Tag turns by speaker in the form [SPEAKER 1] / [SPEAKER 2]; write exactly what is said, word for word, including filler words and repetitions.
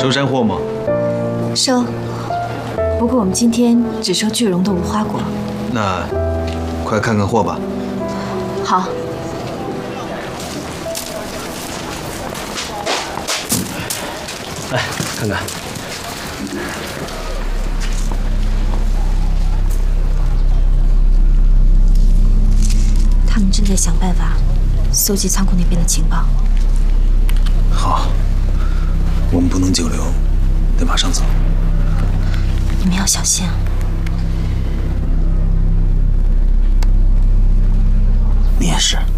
[SPEAKER 1] 收山货吗？
[SPEAKER 2] 收。不过我们今天只收巨龙的无花果。
[SPEAKER 1] 那，快看看货吧。
[SPEAKER 2] 好。
[SPEAKER 3] 来看看。
[SPEAKER 2] 他们正在想办法搜集仓库那边的情报。
[SPEAKER 1] 好，我们不能久留，得马上走。
[SPEAKER 2] 你们要小心啊！
[SPEAKER 1] 你也是。